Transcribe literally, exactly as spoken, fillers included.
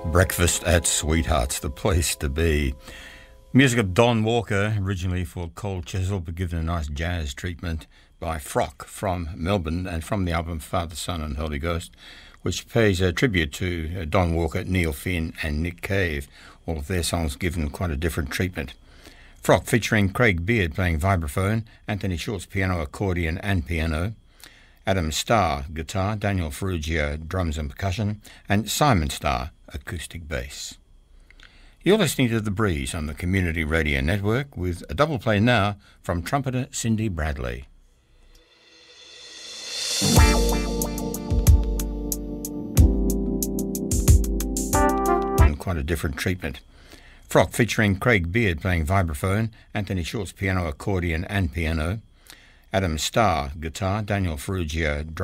Breakfast at Sweethearts, the place to be. Music of Don Walker, originally for Cold Chisel, but given a nice jazz treatment by Frock from Melbourne and from the album Father, Son and Holy Ghost, which pays a tribute to Don Walker, Neil Finn and Nick Cave. All of their songs given quite a different treatment. Frock featuring Craig Beard playing vibraphone, Anthony Schultz piano, accordion and piano, Adam Starr guitar, Daniel Ferrugia drums and percussion, and Simon Starr acoustic bass. You're listening to The Breeze on the Community Radio Network with a double play now from trumpeter Cindy Bradley. And quite a different treatment. Frock featuring Craig Beard playing vibraphone, Anthony Schultz piano, accordion and piano, Adam Starr guitar, Daniel Ferrugia